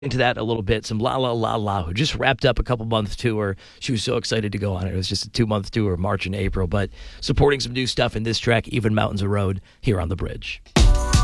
into that a little bit. Some La La La La, who just wrapped up a couple-month tour. She was so excited to go on it. It was just a 2-month tour, March and April, but supporting some new stuff in this track, Even Mountains of Road, here on The Bridge.